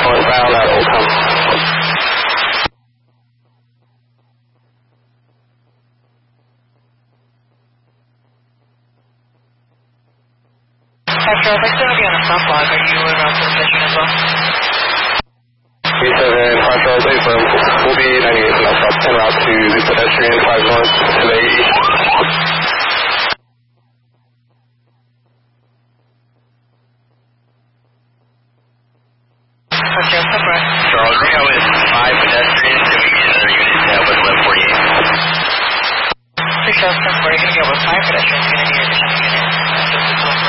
northbound at Old Town. Hi, Charles. I'm going to be on a stop log. Are you around for the session as well? B7, 5 Charles, 8 firm. We'll be 98 and up en route to the pedestrian 5 north to the 80. Charles, Rio is 5 pedestrians. Can we get another unit to with 1148? 6 Charles, 10 4. You're going to go with 5 pedestrians. You're going to need additional unit.